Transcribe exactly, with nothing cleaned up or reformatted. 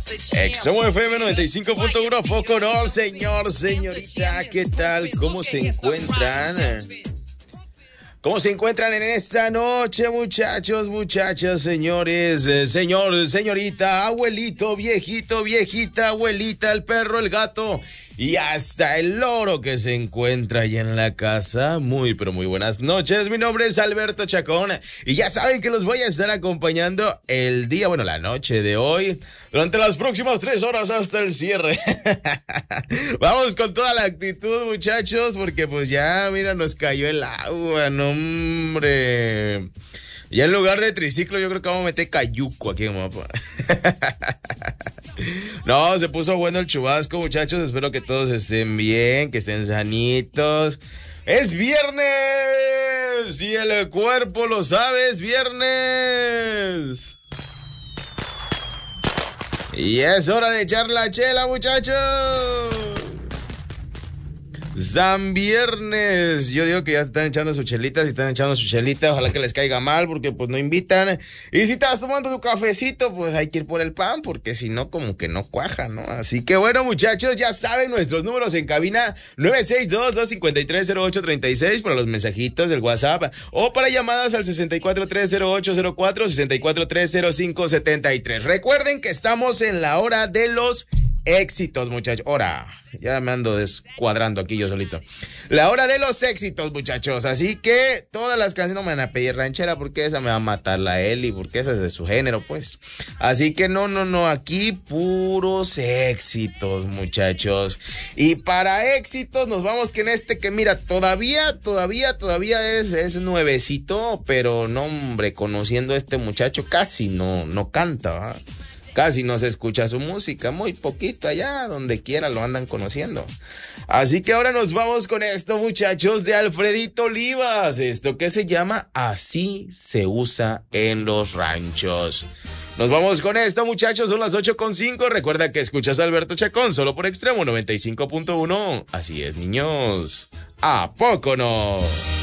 Extremo F M noventa y cinco punto uno, foco no, señor, señorita, ¿qué tal? ¿Cómo se encuentran? ¿Cómo se encuentran en esta noche, muchachos, muchachas, señores, eh, señor, señorita, abuelito, viejito, viejita, abuelita, el perro, el gato y hasta el loro que se encuentra ahí en la casa? Muy, pero muy buenas noches. Mi nombre es Alberto Chacón y ya saben que los voy a estar acompañando el día, bueno, la noche de hoy, durante las próximas tres horas hasta el cierre. Vamos con toda la actitud, muchachos, porque pues ya, mira, nos cayó el agua, no, hombre. Ya en lugar de triciclo yo creo que vamos a meter cayuco aquí en mapa. No, se puso bueno el chubasco, muchachos. Espero que todos estén bien, que estén sanitos. ¡Es viernes! Y el cuerpo lo sabe, es viernes. Y es hora de echar la chela, muchachos. San Viernes, yo digo que ya están echando sus chelitas, y están echando su chelita, ojalá que les caiga mal, porque pues no invitan, y si estás tomando tu cafecito, pues hay que ir por el pan, porque si no, como que no cuaja, ¿no? Así que bueno, muchachos, ya saben, nuestros números en cabina, nueve seis dos, dos cinco tres, cero ocho tres seis, para los mensajitos del WhatsApp, o para llamadas al sesenta y cuatro tres cero ocho cero cuatro, sesenta y cuatro tres cero cinco setenta y tres. Recuerden que estamos en la hora de los éxitos, muchachos. Hora, ya me ando descuadrando aquí yo solito. La hora de los éxitos, muchachos. Así que todas las canciones no me van a pedir ranchera, porque esa me va a matar la Eli, porque esa es de su género, pues. Así que no, no, no, aquí puros éxitos, muchachos. Y para éxitos nos vamos que en este que mira, todavía, todavía, todavía es, es nuevecito, pero no, hombre, conociendo a este muchacho casi no, no canta, ¿verdad? Casi no se escucha su música, muy poquito allá, donde quiera lo andan conociendo. Así que ahora nos vamos con esto, muchachos, de Alfredito Olivas. Esto que se llama Así se usa en los ranchos. Nos vamos con esto, muchachos, son las ocho con cinco. Recuerda que escuchas a Alberto Chacón solo por Extremo noventa y cinco punto uno. Así es, niños. ¿A poco no?